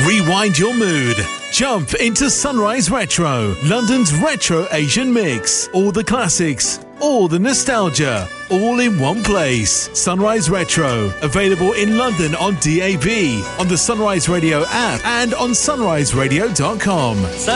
Rewind your mood. Jump into Sunrise Retro, London's retro Asian mix. All the classics, all the nostalgia, all in one place. Sunrise Retro, available in London on DAB, on the Sunrise Radio app and on sunriseradio.com.